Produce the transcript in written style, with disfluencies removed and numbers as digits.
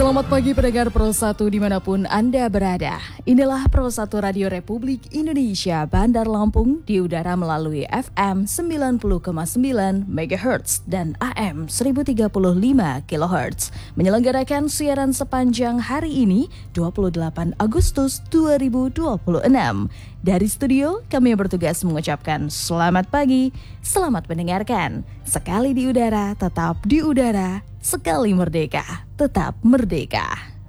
Selamat pagi pendengar Pro 1 dimanapun Anda berada. Inilah Pro 1 Radio Republik Indonesia Bandar Lampung di udara melalui FM 90,9 MHz dan AM 1035 kHz. Menyelenggarakan siaran sepanjang hari ini 28 Agustus 2026. Dari studio kami bertugas mengucapkan selamat pagi, selamat mendengarkan. Sekali di udara, tetap di udara. Sekali merdeka, tetap merdeka.